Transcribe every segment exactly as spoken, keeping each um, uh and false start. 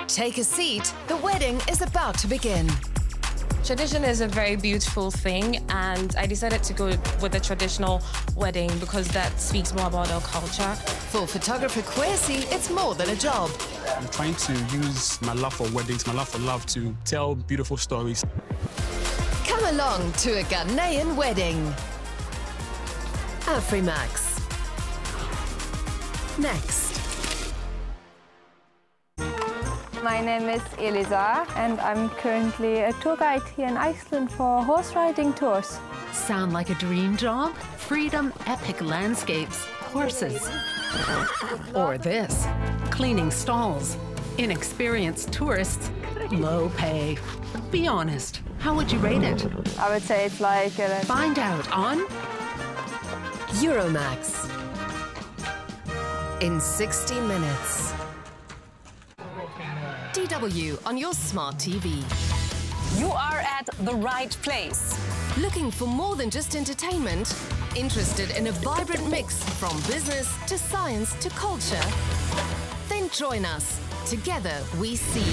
Take a seat. The wedding is about to begin. Tradition is a very beautiful thing, and I decided to go with a traditional wedding because that speaks more about our culture. For photographer Kwesi, it's more than a job. I'm trying to use my love for weddings, my love for love to tell beautiful stories. Come along to a Ghanaian wedding. Afrimax. Next. My name is Elisa, and I'm currently a tour guide here in Iceland for horse riding tours. Sound like a dream job? Freedom, epic landscapes, horses. Or this, cleaning stalls. Inexperienced tourists, low pay. Be honest, how would you rate it? I would say it's like... A... Find out on Euromax. In sixty minutes. D W on your smart T V. You are at the right place. Looking for more than just entertainment? Interested in a vibrant mix from business to science to culture? Then join us. Together we see.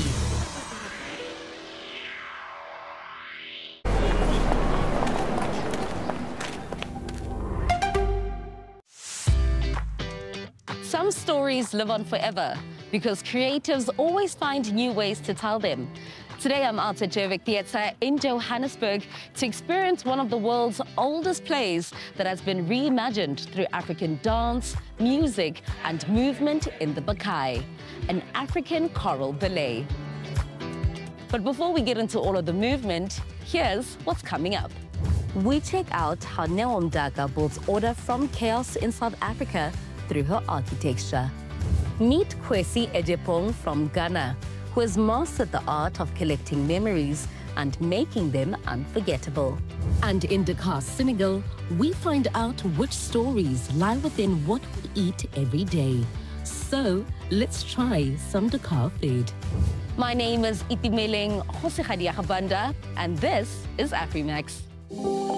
Some stories live on forever because creatives always find new ways to tell them. Today I'm out at Joburg Theatre in Johannesburg to experience one of the world's oldest plays that has been reimagined through African dance, music and movement in the Bakai, an African choral ballet. But before we get into all of the movement, here's what's coming up. We check out how Neo Mdaka builds order from chaos in South Africa through her architecture. Meet Kwesi Ejepong from Ghana, who has mastered the art of collecting memories and making them unforgettable. And in Dakar, Senegal, we find out which stories lie within what we eat every day. So let's try some Dakar food. My name is Itimeleng Khosikhadia Khabanda, and this is Afrimax.